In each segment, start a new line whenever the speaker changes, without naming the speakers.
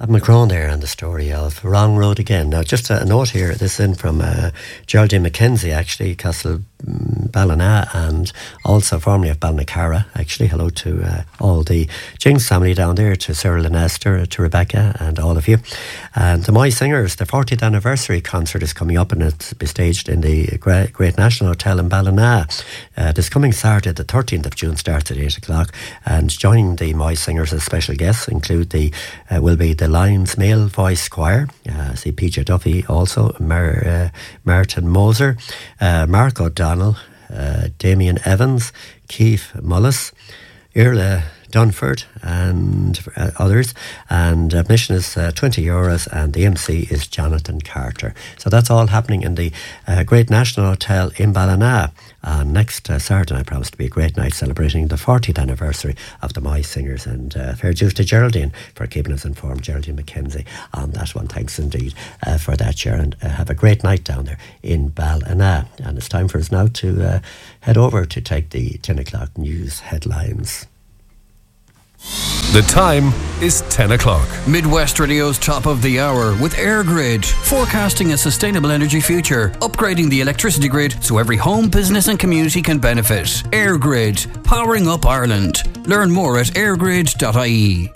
McCrone there and the story of Wrong Road Again. Now, just a note here, this is in from Geraldine McKenzie, actually, Castle Ballina, and also formerly of Balnacara, actually. Hello to all the Jinx family down there, to Cyril and Esther, to Rebecca and all of you. And the My Singers, the 40th anniversary concert is coming up, and it's be staged in the Great National Hotel in Ballina. This coming Saturday, the 13th of June, starts at 8 o'clock. And joining the My Singers as special guests include will be the Lions Male Voice Choir. See PJ Duffy also, Martin Moser, Mark O'Donnell, Damien Evans, Keith Mullis, Irla Dunford and others, and admission is €20 and the MC is Jonathan Carter. So that's all happening in the Great National Hotel in Ballina. Next Saturday night promised to be a great night, celebrating the 40th anniversary of the My Singers, and fair dues to Geraldine for keeping us informed, Geraldine McKenzie, on that one. Thanks indeed for that, Sharon. Have a great night down there in Ballina. And it's time for us now to head over to take the 10 o'clock news headlines.
The time is 10 o'clock.
Midwest Radio's top of the hour with EirGrid, forecasting a sustainable energy future, upgrading the electricity grid so every home, business and community can benefit. EirGrid, powering up Ireland. Learn more at airgrid.ie.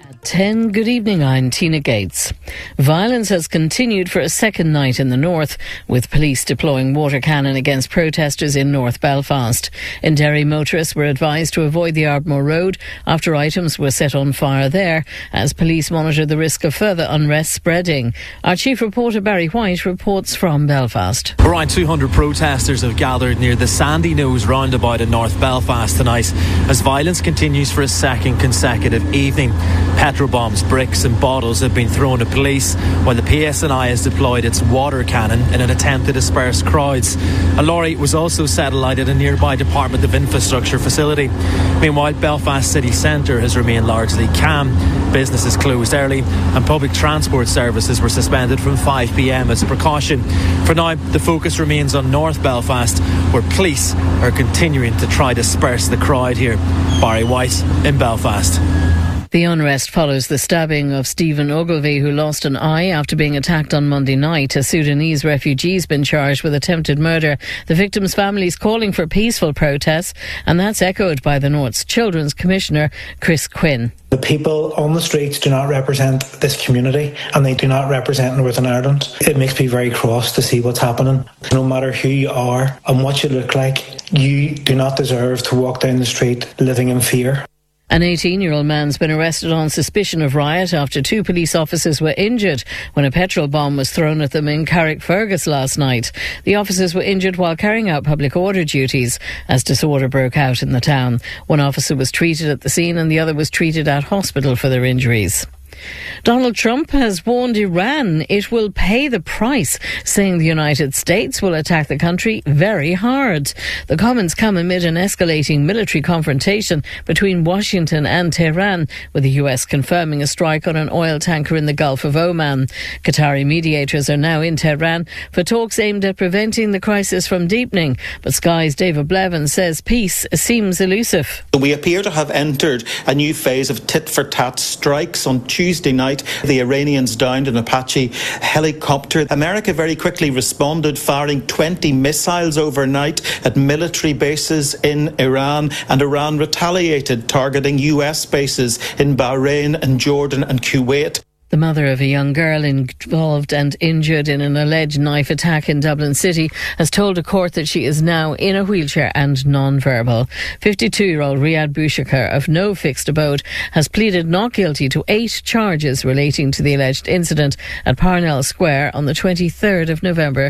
10. Good evening, I'm Tina Gates. Violence has continued for a second night in the north, with police deploying water cannon against protesters in North Belfast. In Derry, motorists were advised to avoid the Ardmore Road after items were set on fire there, as police monitor the risk of further unrest spreading. Our chief reporter Barry White reports from Belfast.
Around 200 protesters have gathered near the Sandy Nose roundabout in North Belfast tonight as violence continues for a second consecutive evening. Petrol bombs, bricks and bottles have been thrown at police, while the PSNI has deployed its water cannon in an attempt to disperse crowds. A lorry was also set alight at a nearby Department of Infrastructure facility. Meanwhile, Belfast city centre has remained largely calm. Businesses closed early and public transport services were suspended from 5 p.m. as a precaution. For now, the focus remains on North Belfast, where police are continuing to try to disperse the crowd here. Barry White in Belfast.
The unrest follows the stabbing of Stephen Ogilvie, who lost an eye after being attacked on Monday night. A Sudanese refugee has been charged with attempted murder. The victim's family is calling for peaceful protests, and that's echoed by the North's Children's Commissioner, Chris Quinn.
The people on the streets do not represent this community, and they do not represent Northern Ireland. It makes me very cross to see what's happening. No matter who you are and what you look like, you do not deserve to walk down the street living in fear.
An 18-year-old man's been arrested on suspicion of riot after 2 police officers were injured when a petrol bomb was thrown at them in Carrickfergus last night. The officers were injured while carrying out public order duties as disorder broke out in the town. One officer was treated at the scene and the other was treated at hospital for their injuries. Donald Trump has warned Iran it will pay the price, saying the United States will attack the country very hard. The comments come amid an escalating military confrontation between Washington and Tehran, with the US confirming a strike on an oil tanker in the Gulf of Oman. Qatari mediators are now in Tehran for talks aimed at preventing the crisis from deepening, but Sky's David Blevins says peace seems elusive.
We appear to have entered a new phase of tit-for-tat strikes. On Tuesday night, the Iranians downed an Apache helicopter. America very quickly responded, firing 20 missiles overnight at military bases in Iran, and Iran retaliated, targeting US bases in Bahrain and Jordan and Kuwait.
The mother of a young girl involved and injured in an alleged knife attack in Dublin City has told a court that she is now in a wheelchair and non-verbal. 52-year-old Riyad Boushakar of no fixed abode has pleaded not guilty to 8 charges relating to the alleged incident at Parnell Square on the 23rd of November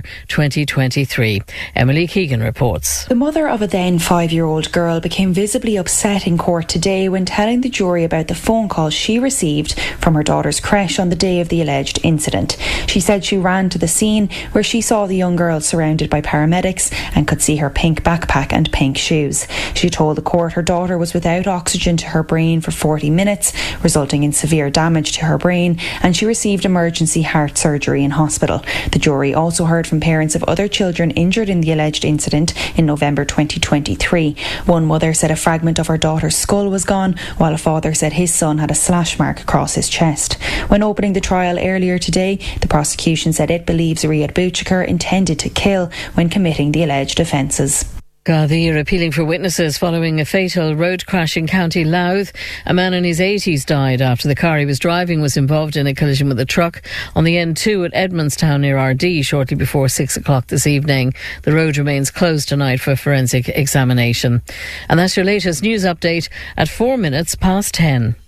2023. Emily Keegan reports.
The mother of a then 5-year-old girl became visibly upset in court today when telling the jury about the phone call she received from her daughter's creche on the day of the alleged incident. She said she ran to the scene where she saw the young girl surrounded by paramedics and could see her pink backpack and pink shoes. She told the court her daughter was without oxygen to her brain for 40 minutes, resulting in severe damage to her brain, and she received emergency heart surgery in hospital. The jury also heard from parents of other children injured in the alleged incident in November 2023. One mother said a fragment of her daughter's skull was gone, while a father said his son had a slash mark across his chest. When opening the trial earlier today, the prosecution said it believes Riyad Bouchikar intended to kill when committing the alleged offences.
Gardaí are appealing for witnesses following a fatal road crash in County Louth. A man in his 80s died after the car he was driving was involved in a collision with a truck on the N2 at Edmondstown near RD shortly before 6 o'clock this evening. The road remains closed tonight for forensic examination. And that's your latest news update at 10:04.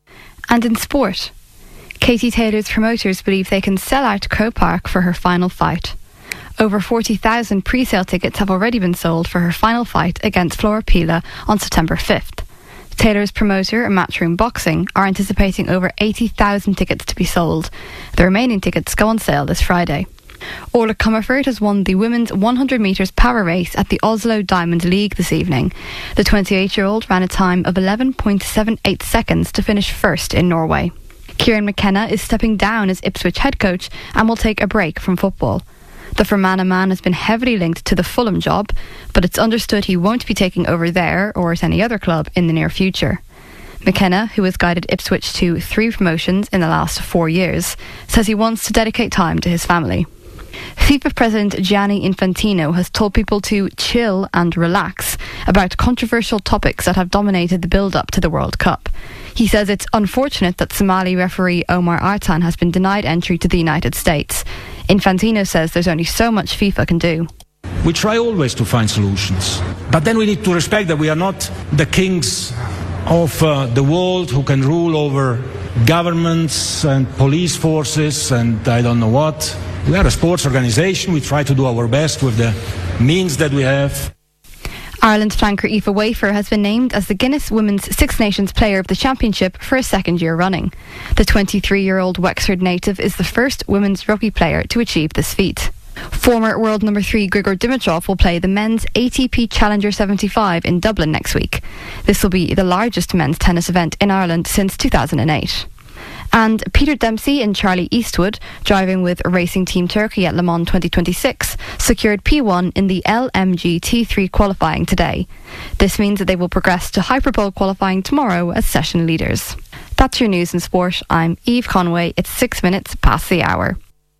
And in sport, Katie Taylor's promoters believe they can sell out Croke Park for her final fight. Over 40,000 pre-sale tickets have already been sold for her final fight against Flora Pila on September 5th. Taylor's promoter, Matchroom Boxing, are anticipating over 80,000 tickets to be sold. The remaining tickets go on sale this Friday. Orla Comerford has won the women's 100 metres power race at the Oslo Diamond League this evening. The 28-year-old ran a time of 11.78 seconds to finish first in Norway. Kieran McKenna is stepping down as Ipswich head coach and will take a break from football. The Fermanagh man has been heavily linked to the Fulham job, but it's understood he won't be taking over there or at any other club in the near future. McKenna, who has guided Ipswich to 3 promotions in the last 4 years, says he wants to dedicate time to his family. FIFA President Gianni Infantino has told people to chill and relax about controversial topics that have dominated the build-up to the World Cup. He says it's unfortunate that Somali referee Omar Artan has been denied entry to the United States. Infantino says there's only so much FIFA can do.
We try always to find solutions, but then we need to respect that we are not the kings of the world who can rule over governments and police forces and I don't know what. We are a sports organisation. We try to do our best with the means that we have.
Ireland flanker Aoife Wafer has been named as the Guinness Women's Six Nations Player of the Championship for a second year running. The 23-year-old Wexford native is the first women's rugby player to achieve this feat. Former world number 3 Grigor Dimitrov will play the men's ATP Challenger 75 in Dublin next week. This will be the largest men's tennis event in Ireland since 2008. And Peter Dempsey and Charlie Eastwood, driving with Racing Team Turkey at Le Mans 2026, secured P1 in the LMG T3 qualifying today. This means that they will progress to Hyperpole qualifying tomorrow as session leaders. That's your news and sport. I'm Eve Conway. It's 6 minutes past the hour.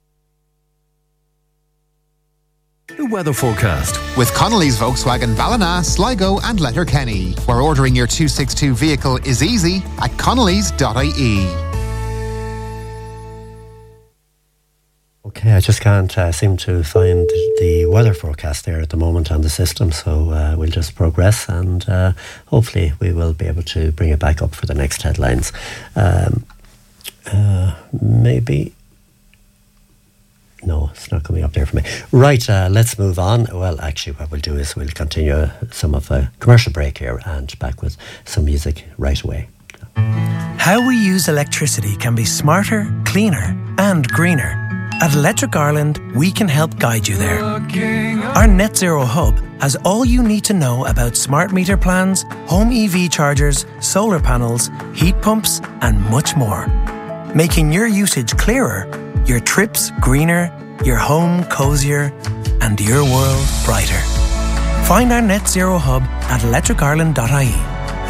The weather forecast
with Connolly's Volkswagen Ballina, Sligo and Letterkenny, where ordering your 262 vehicle is easy at connolly's.ie.
Okay, I just can't seem to find the weather forecast there at the moment on the system, so we'll just progress and hopefully we will be able to bring it back up for the next headlines. Maybe... No, it's not coming up there for me. Right, let's move on. Well, actually, what we'll do is we'll continue some of a commercial break here and back with some music right away.
How we use electricity can be smarter, cleaner and greener. At Electric Ireland, we can help guide you there. Our Net Zero Hub has all you need to know about smart meter plans, home EV chargers, solar panels, heat pumps and much more. Making your usage clearer, your trips greener, your home cosier and your world brighter. Find our Net Zero Hub at electricireland.ie.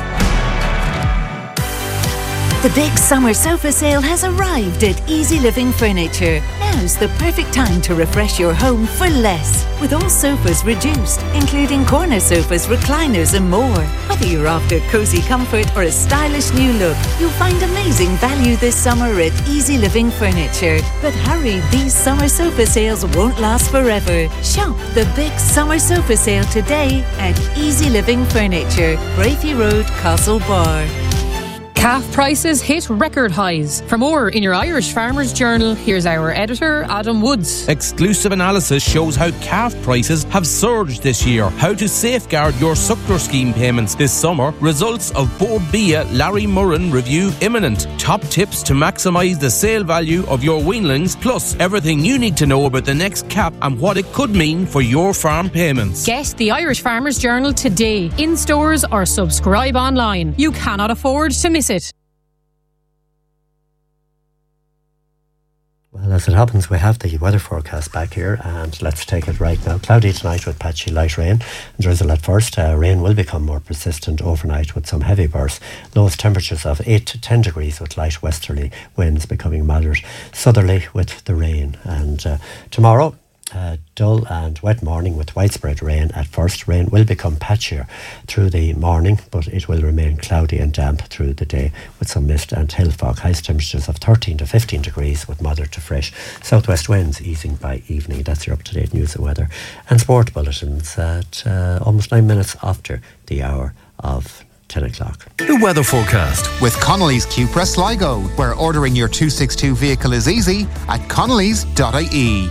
The big summer sofa sale has arrived at Easy Living Furniture. Now's the perfect time to refresh your home for less. With all sofas reduced, including corner sofas, recliners and more. Whether you're after cosy comfort or a stylish new look, you'll find amazing value this summer at Easy Living Furniture. But hurry, these summer sofa sales won't last forever. Shop the big summer sofa sale today at Easy Living Furniture, Braithey Road, Castlebar.
Calf prices hit record highs. For more in your Irish Farmers Journal, here's our editor, Adam Woods.
Exclusive analysis shows how calf prices have surged this year. How to safeguard your suckler scheme payments this summer. Results of Board BIA Larry Murren review imminent. Top tips to maximise the sale value of your weanlings. Plus, everything you need to know about the next cap and what it could mean for your farm payments.
Get the Irish Farmers Journal today, in stores or subscribe online. You cannot afford to miss it.
Well, as it happens, we have the weather forecast back here, and let's take it right now. Cloudy tonight with patchy light rain and drizzle at first. Rain will become more persistent overnight with some heavy bursts. Lowest temperatures of 8 to 10 degrees with light westerly winds becoming moderate southerly with the rain. And tomorrow, dull and wet morning with widespread rain at first. Rain will become patchier through the morning, but it will remain cloudy and damp through the day with some mist and hill fog. Highest temperatures of 13 to 15 degrees with moderate to fresh southwest winds easing by evening. That's your up-to-date news and weather and sport bulletins at almost 9 minutes after the hour of 10 o'clock.
The weather forecast
with Connolly's Cupra Sligo, where ordering your 262 vehicle is easy at connellys.ie.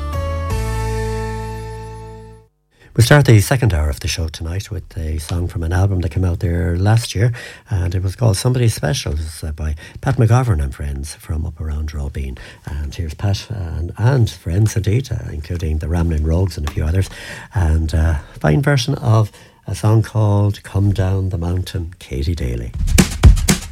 We'll start the second hour of the show tonight with a song from an album that came out there last year, and it was called Somebody Special. It's by Pat McGovern and friends from up around Robeen. And here's Pat and friends indeed, including the Ramblin' Rogues and a few others, and a fine version of a song called Come Down the Mountain, Katie Daly.